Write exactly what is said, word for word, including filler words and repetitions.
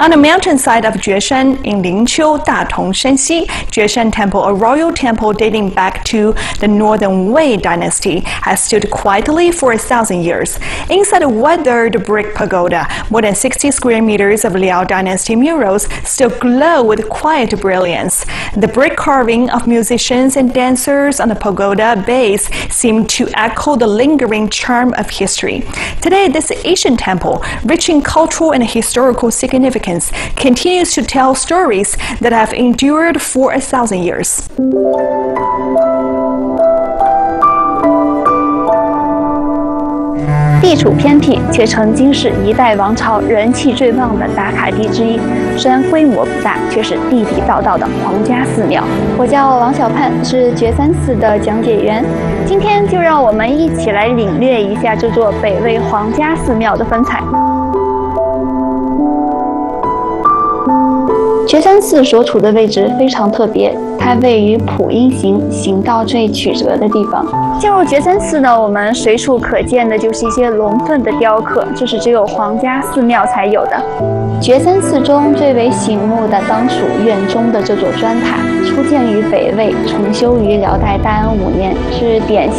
On the mountainside of Jueshan in Lingqiu, Datong, Shanxi, Jueshan Temple, a royal temple dating back to the Northern Wei dynasty, has stood quietly for a thousand years. Inside a weathered brick pagoda, more than sixty square meters of Liao dynasty murals still glow with quiet brilliance. The brick carving of musicians and dancers on the pagoda base seem to echo the lingering charm of history. Today, this ancient temple, rich in cultural and historical significance, continues to tell stories that have endured for a thousand years. 地处偏僻，却曾经是一代王朝人气最旺的打卡地之一。虽然规模不大，却是地地道道的皇家寺庙。我叫王小盼，是觉山寺的讲解员。今天就让我们一起来领略一下这座北魏皇家寺庙的风采。 觉山寺所处的位置非常特别，它位于普阴行行道最曲折的地方。进入觉山寺呢，我们随处可见的就是一些龙凤的雕刻，这是只有皇家寺庙才有的。觉山寺中最为醒目的当属院中的这座砖塔，初建于北魏，重修于辽代大安五年，是典